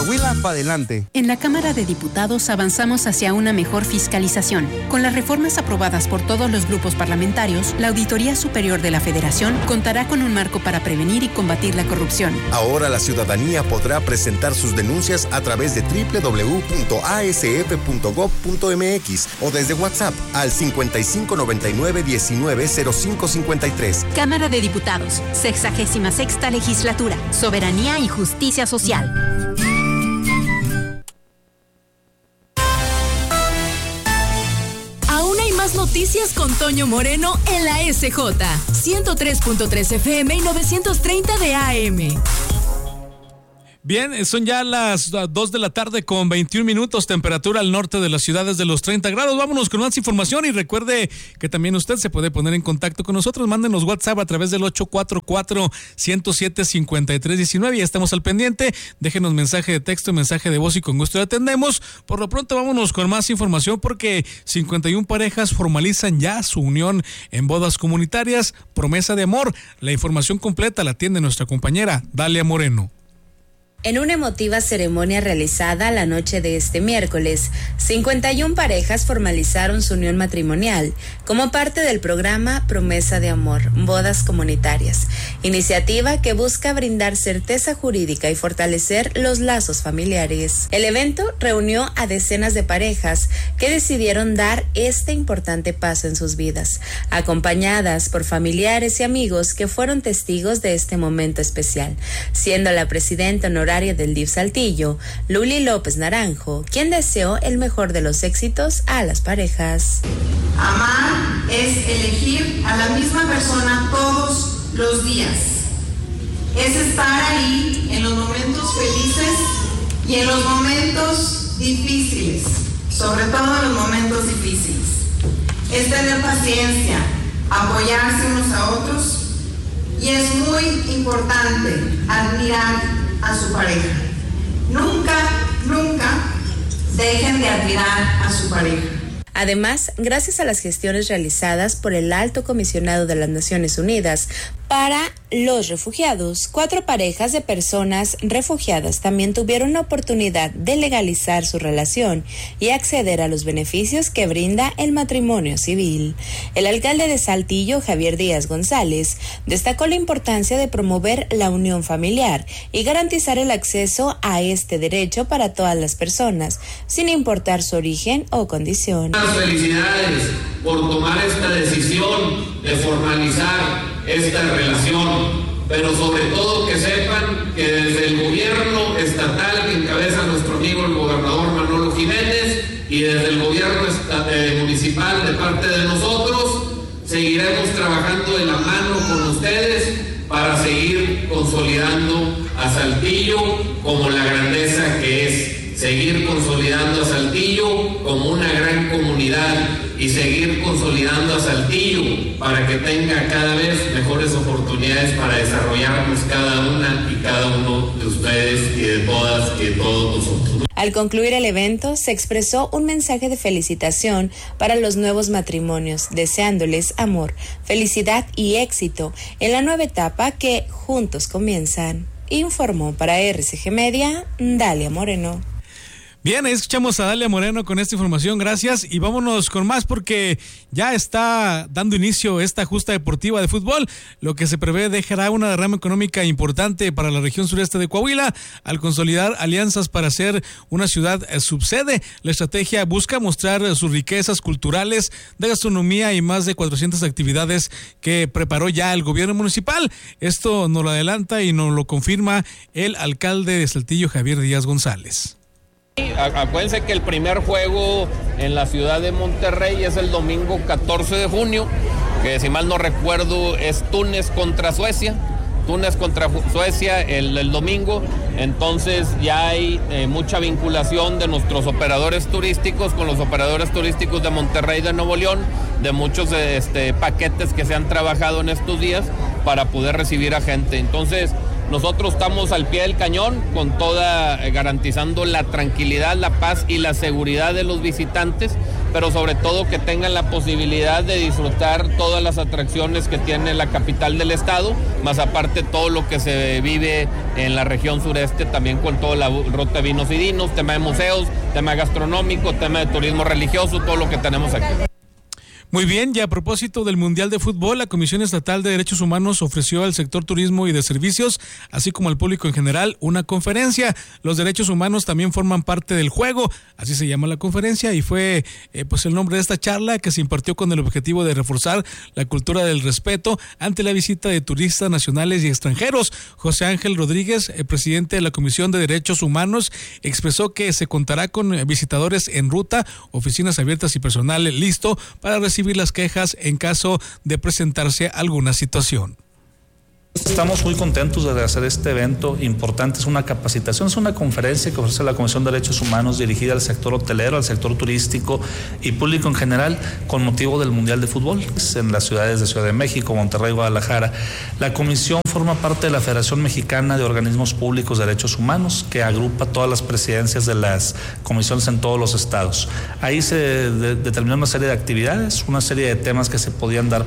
Coahuila, para adelante. En la Cámara de Diputados avanzamos hacia una mejor fiscalización. Con las reformas aprobadas por todos los grupos parlamentarios, la Auditoría Superior de la Federación contará con un marco para prevenir y combatir la corrupción. Ahora la ciudadanía podrá presentar sus denuncias a través de www.asf.gov.mx o desde WhatsApp al 5599-190553. Cámara de Diputados, 66ª Legislatura, Soberanía y Justicia Social. Aún hay más noticias con Toño Moreno en la SJ, 103.3 FM y 930 de AM. Bien, son ya las 2 de la tarde con 21 minutos, temperatura al norte de las ciudades de los 30 grados. Vámonos con más información y recuerde que también usted se puede poner en contacto con nosotros. Mándenos WhatsApp a través del 844-107-5319 y estamos al pendiente. Déjenos mensaje de texto, mensaje de voz y con gusto le atendemos. Por lo pronto vámonos con más información porque 51 parejas formalizan ya su unión en bodas comunitarias, promesa de amor. La información completa la tiene nuestra compañera Dalia Moreno. En una emotiva ceremonia realizada la noche de este miércoles, 51 parejas formalizaron su unión matrimonial como parte del programa Promesa de Amor, Bodas Comunitarias, iniciativa que busca brindar certeza jurídica y fortalecer los lazos familiares. El evento reunió a decenas de parejas que decidieron dar este importante paso en sus vidas, acompañadas por familiares y amigos que fueron testigos de este momento especial, siendo la presidenta honoraria del DIF Saltillo, Luli López Naranjo, quien deseó el mejor de los éxitos a las parejas. Amar es elegir a la misma persona todos los días. Es estar ahí en los momentos felices y en los momentos difíciles, sobre todo en los momentos difíciles. Es tener paciencia, apoyarse unos a otros y es muy importante admirar a su pareja. Nunca dejen de admirar a su pareja. Además, gracias a las gestiones realizadas por el Alto Comisionado de las Naciones Unidas para los Refugiados, 4 parejas de personas refugiadas también tuvieron la oportunidad de legalizar su relación y acceder a los beneficios que brinda el matrimonio civil. El alcalde de Saltillo, Javier Díaz González, destacó la importancia de promover la unión familiar y garantizar el acceso a este derecho para todas las personas, sin importar su origen o condición. Felicidades por tomar esta decisión de formalizar esta relación, pero sobre todo que sepan que desde el gobierno estatal que encabeza nuestro amigo el gobernador Manolo Jiménez y desde el gobierno municipal de parte de nosotros seguiremos trabajando de la mano con ustedes para seguir consolidando a Saltillo como la grandeza que es. Seguir consolidando a Saltillo como una gran comunidad y seguir consolidando a Saltillo para que tenga cada vez mejores oportunidades para desarrollarnos cada una y cada uno de ustedes y de todas y de todos nosotros. Al concluir el evento, se expresó un mensaje de felicitación para los nuevos matrimonios, deseándoles amor, felicidad y éxito en la nueva etapa que juntos comienzan. Informó para RCG Media, Dalia Moreno. Bien, ahí escuchamos a Dalia Moreno con esta información, gracias, y vámonos con más porque ya está dando inicio esta justa deportiva de fútbol, lo que se prevé dejará una derrama económica importante para la región sureste de Coahuila al consolidar alianzas para ser una ciudad subsede. La estrategia busca mostrar sus riquezas culturales, de gastronomía y más de 400 actividades que preparó ya el gobierno municipal. Esto nos lo adelanta y nos lo confirma el alcalde de Saltillo, Javier Díaz González. Acuérdense que el primer juego en la ciudad de Monterrey es el domingo 14 de junio, que si mal no recuerdo es Túnez contra Suecia el domingo. Entonces ya hay mucha vinculación de nuestros operadores turísticos con los operadores turísticos de Monterrey y de Nuevo León, de muchos paquetes que se han trabajado en estos días para poder recibir a gente. Entonces nosotros estamos al pie del cañón con toda, garantizando la tranquilidad, la paz y la seguridad de los visitantes, pero sobre todo que tengan la posibilidad de disfrutar todas las atracciones que tiene la capital del estado, más aparte todo lo que se vive en la región sureste, también con toda la ruta de vinos y dinos, tema de museos, tema gastronómico, tema de turismo religioso, todo lo que tenemos aquí. Muy bien, y a propósito del Mundial de Fútbol, la Comisión Estatal de Derechos Humanos ofreció al sector turismo y de servicios, así como al público en general, una conferencia. Los derechos humanos también forman parte del juego, así se llama la conferencia, y fue pues el nombre de esta charla que se impartió con el objetivo de reforzar la cultura del respeto ante la visita de turistas nacionales y extranjeros. José Ángel Rodríguez, el presidente de la Comisión de Derechos Humanos, expresó que se contará con visitadores en ruta, oficinas abiertas y personal listo para recibir las quejas en caso de presentarse alguna situación. Estamos muy contentos de hacer este evento importante. Es una capacitación, es una conferencia que ofrece la Comisión de Derechos Humanos dirigida al sector hotelero, al sector turístico y público en general con motivo del Mundial de Fútbol en las ciudades de Ciudad de México, Monterrey, Guadalajara. La comisión forma parte de la Federación Mexicana de Organismos Públicos de Derechos Humanos, que agrupa todas las presidencias de las comisiones en todos los estados. Ahí se determinó una serie de actividades, una serie de temas que se podían dar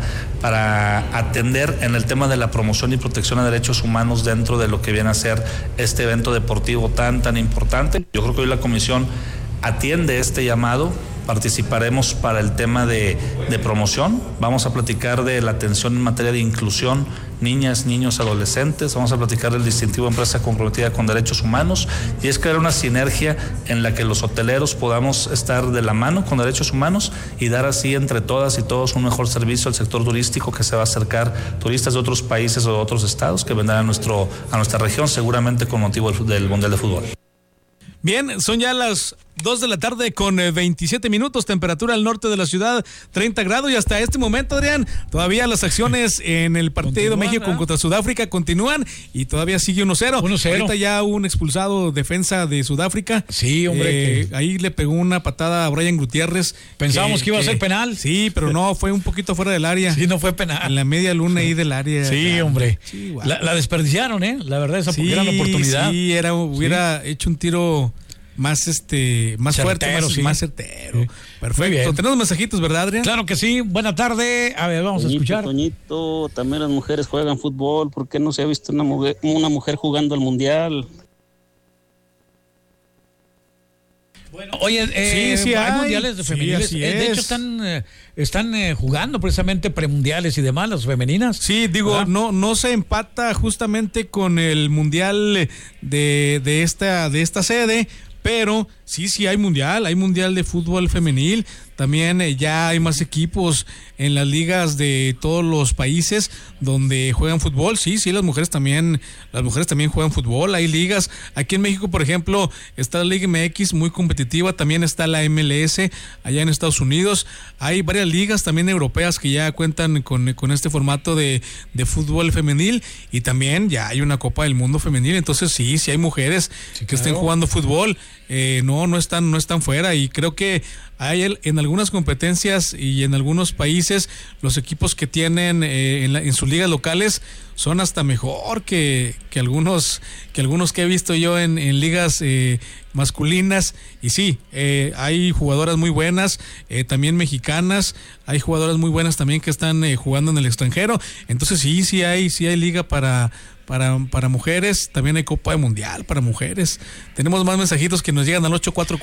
para atender en el tema de la promoción y protección a derechos humanos dentro de lo que viene a ser este evento deportivo tan importante. Yo creo que hoy la comisión atiende este llamado. Participaremos para el tema de promoción. Vamos a platicar de la atención en materia de inclusión, niñas, niños, adolescentes. Vamos a platicar del distintivo Empresa Comprometida con Derechos Humanos, y es crear una sinergia en la que los hoteleros podamos estar de la mano con derechos humanos y dar así entre todas y todos un mejor servicio al sector turístico, que se va a acercar turistas de otros países o de otros estados que vendrán a nuestra región, seguramente con motivo del Mundial de Fútbol. Bien, son ya las 2 de la tarde con 27 minutos, temperatura al norte de la ciudad, 30 grados, y hasta este momento, Adrián, todavía las acciones en el partido de México contra Sudáfrica continúan y todavía sigue 1-0. 1-0. Ahorita ya un expulsado defensa de Sudáfrica. Sí, hombre. Ahí le pegó una patada a Brian Gutiérrez. Pensábamos que iba a ser penal. Sí, pero no, fue un poquito fuera del área. Sí, no fue penal. En la media luna ahí del área. Sí, hombre. Sí, wow. La desperdiciaron, la verdad, esa gran oportunidad. Sí, hubiera hecho un tiro más certero, fuerte, más certero. Sí. Perfecto. Tenemos mensajitos, ¿verdad, Adrián? Claro que sí. Buena tarde. A ver, vamos a escuchar. Toñito, también las mujeres juegan fútbol. ¿Por qué no se ha visto una mujer jugando al Mundial? Bueno, oye, hay mundiales de femeniles. Sí, de hecho, están jugando precisamente premundiales y demás, las femeninas. Sí, digo, no se empata justamente con el mundial de esta sede, pero sí hay mundial de fútbol femenil. También ya hay más equipos en las ligas de todos los países donde juegan fútbol. Sí, las mujeres también juegan fútbol. Hay ligas. Aquí en México, por ejemplo, está la Liga MX, muy competitiva. También está la MLS allá en Estados Unidos. Hay varias ligas también europeas que ya cuentan con este formato de fútbol femenil, y también ya hay una Copa del Mundo femenil. Entonces sí hay mujeres que estén jugando fútbol. No están fuera, y creo que hay en algunas competencias y en algunos países los equipos que tienen en sus ligas locales son hasta mejor que algunos que he visto yo en ligas masculinas. Y sí, hay jugadoras muy buenas, también mexicanas. Hay jugadoras muy buenas también que están jugando en el extranjero. Entonces sí hay liga para mujeres. También hay Copa de Mundial para mujeres. Tenemos más mensajitos que nos llegan al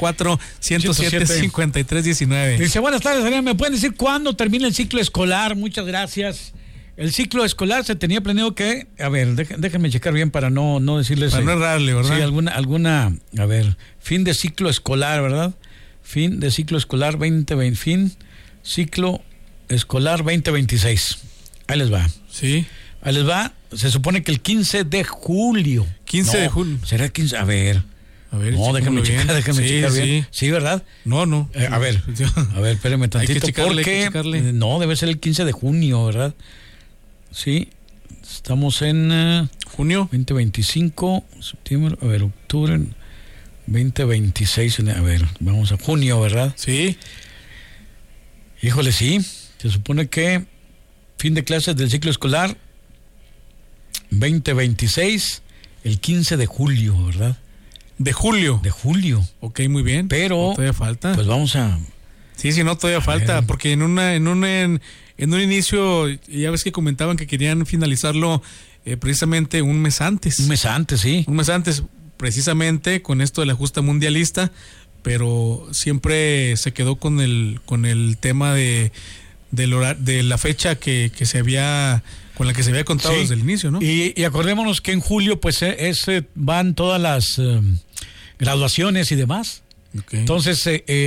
844-107-5319. Dice, buenas tardes, Adrián, ¿me pueden decir cuándo termina el ciclo escolar? Muchas gracias. El ciclo escolar se tenía planeado que, a ver, déjenme checar bien para no decirles. Para no errarle, ¿verdad? Sí, alguna, a ver, fin de ciclo escolar, ¿verdad? Fin de ciclo escolar 2020, fin ciclo escolar 2026. Ahí les va. Sí. Ahí les va. Se supone que el 15 de julio. 15 de julio. ¿Será el 15? A ver. No, déjame checar bien. Sí, ¿verdad? No. A ver, espérame tantito. Porque no, debe ser el 15 de junio, ¿verdad? Sí. Estamos en junio 2025, septiembre, a ver, octubre 2026, a ver, vamos a junio, ¿verdad? Sí. Híjole, sí. Se supone que fin de clases del ciclo escolar 2026, el 15 de julio, ¿verdad? ¿De julio? De julio. Ok, muy bien. Pero no, todavía falta. Pues vamos a... Sí, no, todavía falta, porque en un inicio, ya ves que comentaban que querían finalizarlo precisamente un mes antes. Un mes antes, sí. Un mes antes, precisamente con esto de la justa mundialista, pero siempre se quedó con el tema de la fecha que se había, con la que se había contado desde el inicio, ¿no? Y acordémonos que en julio pues van todas las graduaciones y demás. Okay. Entonces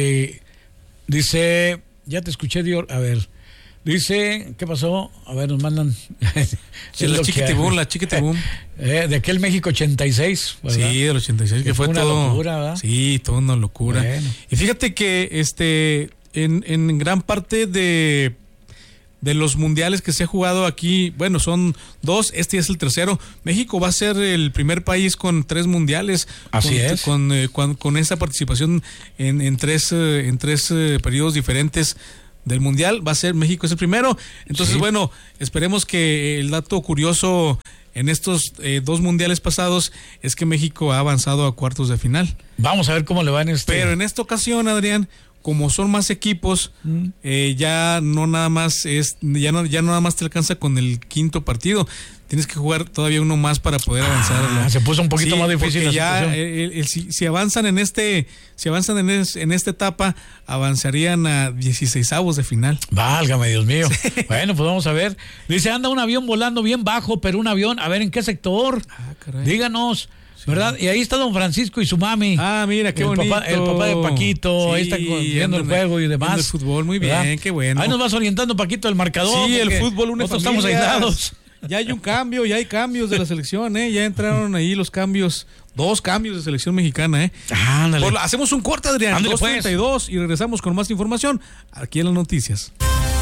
dice, ya te escuché, Dior, a ver, dice, ¿qué pasó? A ver, nos mandan sí, la chiquitibum de aquel México 86, ¿verdad? Sí, del 86, que fue una todo locura, ¿verdad? Sí, toda una locura. Bueno. Y fíjate que en gran parte de los mundiales que se ha jugado aquí, bueno, son 2, este es el tercero. México va a ser el primer país con 3 mundiales. Así es. Con esa participación en tres periodos diferentes del mundial, va a ser México es el primero. Entonces, bueno, esperemos que el dato curioso en estos 2 mundiales pasados es que México ha avanzado a cuartos de final. Vamos a ver cómo le va en Pero en esta ocasión, Adrián, como son más equipos, ya no nada más te alcanza con el quinto partido. Tienes que jugar todavía uno más para poder avanzar. Se puso un poquito más difícil la situación. Si avanzan en esta etapa, avanzarían a 16avos de final. Válgame, Dios mío. Sí. Bueno, pues vamos a ver. Dice, anda un avión volando bien bajo, pero un avión, a ver, ¿en qué sector? Caray. Díganos. ¿Verdad? Y ahí está don Francisco y su mami. Mira, qué bonito. El papá de Paquito, ahí está viendo el juego y demás. El fútbol, muy bien, ¿verdad? Qué bueno. Ahí nos vas orientando, Paquito, el marcador. Sí, el fútbol une nosotros estamos aislados. Ya hay un cambio, ya hay cambios de la selección, ya entraron ahí los cambios, 2 cambios de selección mexicana, Ándale. Hacemos un corte, Adrián, ándale, 2:32 pues. Y regresamos con más información aquí en las noticias.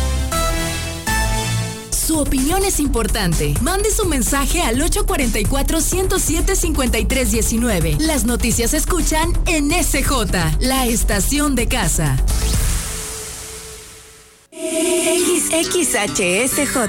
Su opinión es importante. Mande su mensaje al 844-107-5319. Las noticias se escuchan en SJ, la estación de casa. XHSJ